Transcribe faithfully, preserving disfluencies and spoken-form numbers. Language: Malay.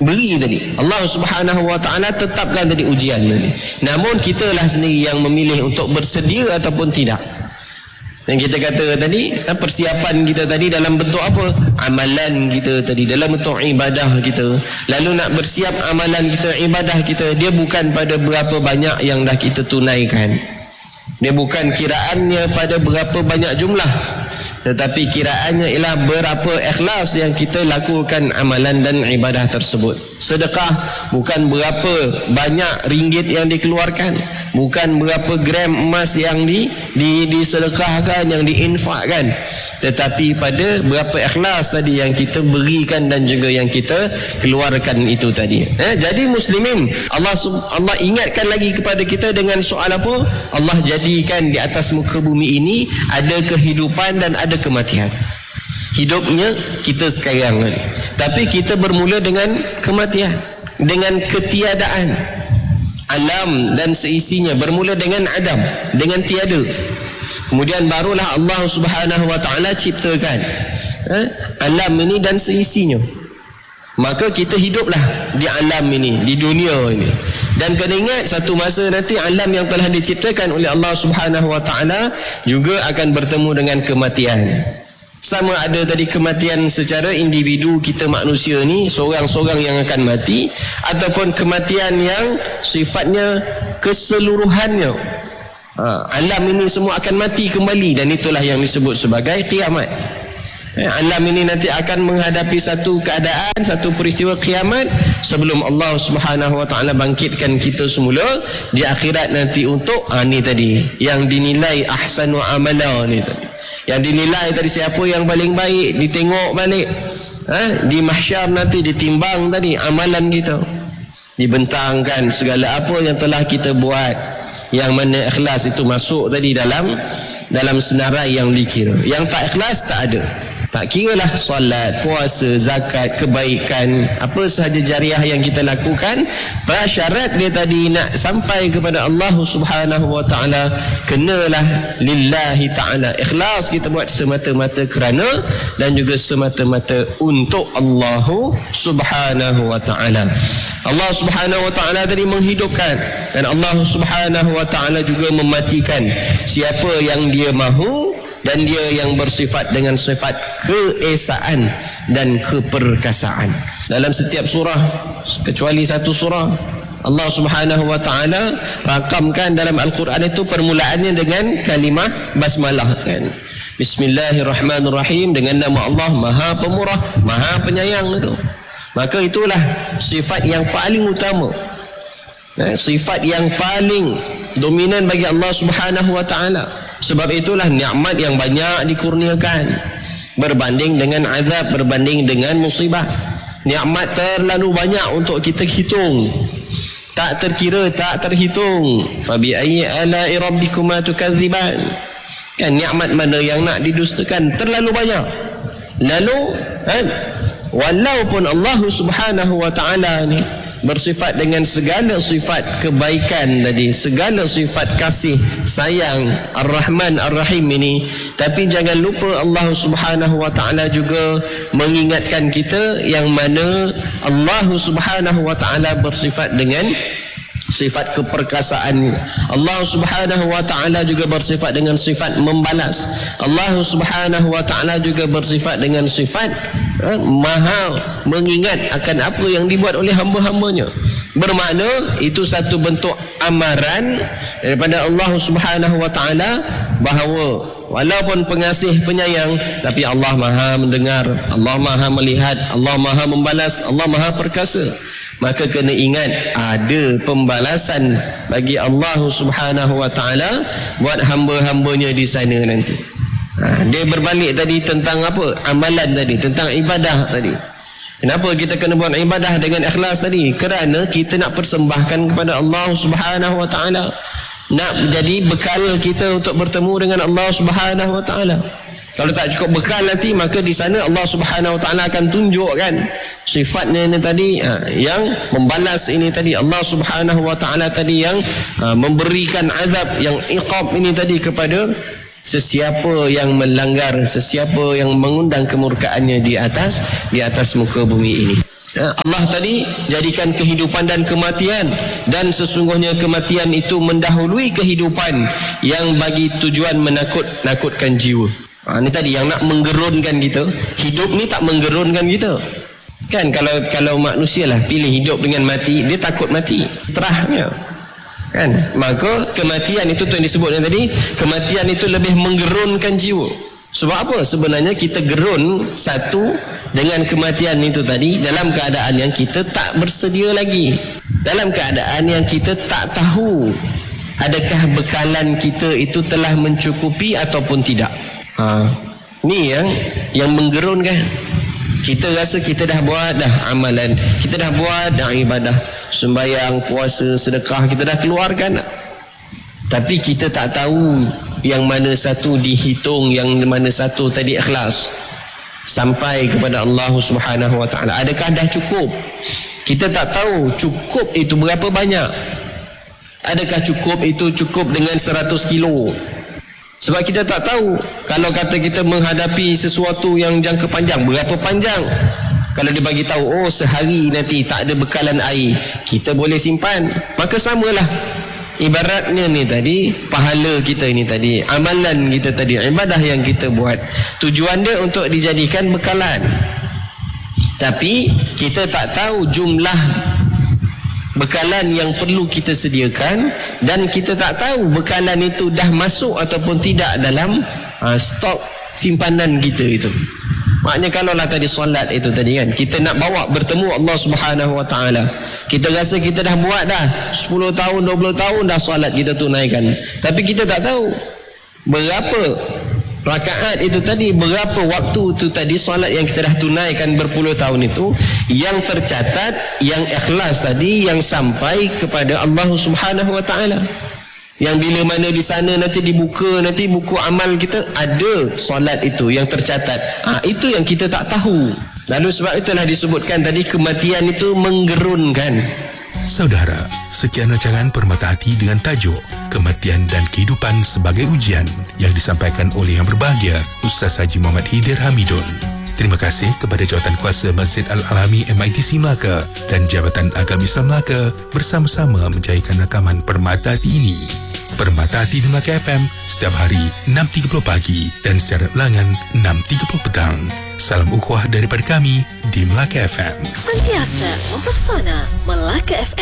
beri tadi. Allah Subhanahu wa taala tetapkan tadi ujian tadi. Namun kitalah sendiri yang memilih untuk bersedia ataupun tidak. Dan kita kata tadi, persiapan kita tadi dalam bentuk apa? Amalan kita tadi, dalam bentuk ibadah kita. Lalu nak bersiap amalan kita, ibadah kita, dia bukan pada berapa banyak yang dah kita tunaikan. Dia bukan kiraannya pada berapa banyak jumlah, tetapi kiraannya ialah berapa ikhlas yang kita lakukan amalan dan ibadah tersebut. Sedekah bukan berapa banyak ringgit yang dikeluarkan, bukan berapa gram emas yang di, di disedekahkan, yang diinfakkan, tetapi pada berapa ikhlas tadi yang kita berikan dan juga yang kita keluarkan itu tadi. Eh, jadi muslimin, Allah Allah ingatkan lagi kepada kita dengan soal apa? Allah jadikan di atas muka bumi ini ada kehidupan dan ada kematian. Hidupnya kita sekarang ni, tapi kita bermula dengan kematian, dengan ketiadaan. Alam dan seisinya bermula dengan adam, dengan tiada. Kemudian barulah Allah Subhanahu wa taala ciptakan eh, alam ini dan seisinya. Maka kita hiduplah di alam ini, di dunia ini. Dan kena ingat, satu masa nanti alam yang telah diciptakan oleh Allah Subhanahu wa taala juga akan bertemu dengan kematian. Sama ada tadi kematian secara individu kita manusia ni, seorang-seorang yang akan mati, ataupun kematian yang sifatnya keseluruhannya. Ha, alam ini semua akan mati kembali, dan itulah yang disebut sebagai kiamat. Eh, alam ini nanti akan menghadapi satu keadaan, satu peristiwa kiamat sebelum Allah Subhanahu wa taala bangkitkan kita semula di akhirat nanti untuk ha, ni tadi yang dinilai ahsanu amala ni tadi. Yang dinilai tadi siapa yang paling baik, ditengok balik ha, di mahsyar nanti ditimbang tadi amalan kita, dibentangkan segala apa yang telah kita buat, yang mana ikhlas itu masuk tadi dalam dalam senarai yang dikira. Yang tak ikhlas tak ada. Tak kiralah solat, puasa, zakat, kebaikan, apa sahaja jariah yang kita lakukan, prasyarat dia tadi nak sampai kepada Allah Subhanahu wa taala, kenalah lillahi taala. Ikhlas kita buat semata-mata kerana dan juga semata-mata untuk Allah Subhanahu wa taala. Allah Subhanahu wa taala tadi menghidupkan, dan Allah Subhanahu wa taala juga mematikan siapa yang dia mahu, dan dia yang bersifat dengan sifat keesaan dan keperkasaan. Dalam setiap surah, kecuali satu surah, Allah Subhanahu wa taala rakamkan dalam Al-Quran itu permulaannya dengan kalimah basmalah kan. Bismillahirrahmanirrahim, dengan nama Allah Maha Pemurah, Maha Penyayang itu. Maka itulah sifat yang paling utama, eh, sifat yang paling dominan bagi Allah Subhanahu wa taala. Sebab itulah nikmat yang banyak dikurniakan berbanding dengan azab, berbanding dengan musibah. Nikmat terlalu banyak untuk kita hitung, tak terkira, tak terhitung. Fabi ayyi ala'i rabbikuma tukadziban. Kan nikmat mana yang nak didustakan, terlalu banyak. Lalu kan, walaupun Allah Subhanahu wa taala ni bersifat dengan segala sifat kebaikan tadi, segala sifat kasih sayang, Ar-Rahman Ar-Rahim ini, tapi jangan lupa Allah Subhanahu wa taala juga mengingatkan kita yang mana Allah Subhanahu wa taala bersifat dengan sifat keperkasaan. Allah Subhanahu wa taala juga bersifat dengan sifat membalas. Allah Subhanahu wa taala juga bersifat dengan sifat eh, maha mengingat akan apa yang dibuat oleh hamba-hambanya. Bermakna itu satu bentuk amaran daripada Allah Subhanahu wa taala bahawa walaupun pengasih penyayang, tapi Allah Maha mendengar, Allah Maha melihat, Allah Maha membalas, Allah Maha perkasa. Maka kena ingat ada pembalasan bagi Allah Subhanahu wa taala buat hamba-hambanya di sana nanti. Ha, dia berbalik tadi tentang apa? Amalan tadi, tentang ibadah tadi. Kenapa kita kena buat ibadah dengan ikhlas tadi? Kerana kita nak persembahkan kepada Allah Subhanahu wa taala. Nak jadi bekal kita untuk bertemu dengan Allah Subhanahu wa taala. Kalau tak cukup bekal nanti, maka di sana Allah Subhanahu wa taala akan tunjukkan sifatnya ini tadi, ha, yang membalas ini tadi. Allah Subhanahu wa taala tadi yang ha, memberikan azab, yang iqab ini tadi kepada sesiapa yang melanggar, sesiapa yang mengundang kemurkaannya di atas di atas muka bumi ini. Allah tadi jadikan kehidupan dan kematian, dan sesungguhnya kematian itu mendahului kehidupan yang bagi tujuan menakut-nakutkan jiwa. Ha, ni tadi yang nak menggerunkan kita. Hidup ni tak menggerunkan kita. Kan kalau kalau manusia lah pilih hidup dengan mati, dia takut mati. Terahnya. Kan? Maka kematian itu tu yang disebutkan tadi, kematian itu lebih menggerunkan jiwa. Sebab apa? Sebenarnya kita gerun satu dengan kematian itu tadi dalam keadaan yang kita tak bersedia lagi. Dalam keadaan yang kita tak tahu adakah bekalan kita itu telah mencukupi ataupun tidak. Ha, ni yang yang menggerunkan. Kita rasa kita dah buat dah amalan, kita dah buat dah ibadah, sembahyang, puasa, sedekah, kita dah keluarkan. Tapi kita tak tahu yang mana satu dihitung, yang mana satu tadi ikhlas sampai kepada Allah Subhanahu Wa Taala. Adakah dah cukup? Kita tak tahu cukup itu berapa banyak. Adakah cukup itu cukup dengan seratus kilo? Sebab kita tak tahu. Kalau kata kita menghadapi sesuatu yang jangka panjang, berapa panjang? Kalau dia bagi tahu, oh sehari nanti tak ada bekalan air, kita boleh simpan. Maka samalah. Ibaratnya ni tadi, pahala kita ni tadi, amalan kita tadi, ibadah yang kita buat, tujuan dia untuk dijadikan bekalan. Tapi kita tak tahu jumlah bekalan yang perlu kita sediakan, dan kita tak tahu bekalan itu dah masuk ataupun tidak dalam uh, stok simpanan kita itu. Maknanya kalau lah tadi solat itu tadi kan, kita nak bawa bertemu Allah Subhanahu Wa Taala, kita rasa kita dah buat dah sepuluh tahun, dua puluh tahun dah solat kita tunaikan, tapi kita tak tahu berapa rakaat itu tadi, berapa waktu itu tadi solat yang kita dah tunaikan berpuluh tahun itu, yang tercatat, yang ikhlas tadi, yang sampai kepada Allah Subhanahu Wa Taala. Yang bila mana di sana nanti dibuka, nanti buku amal kita ada solat itu yang tercatat. Ah, itu yang kita tak tahu. Lalu sebab itulah disebutkan tadi kematian itu menggerunkan. Saudara, sekian rancangan Permata Hati dengan tajuk Kematian dan Kehidupan sebagai Ujian yang disampaikan oleh yang berbahagia Ustaz Haji Muhammad Hidir Hamidun. Terima kasih kepada Jawatankuasa Masjid Al-Alami M I T C Melaka dan Jabatan Agama Islam Melaka bersama-sama menjayakan rakaman Permata Hati ini. Permata Hati di Melaka F M setiap hari enam tiga puluh pagi dan secara ulangan enam tiga puluh petang. Salam ukhuwah daripada kami di Melaka F M. Sentiasa mempesona Melaka F M.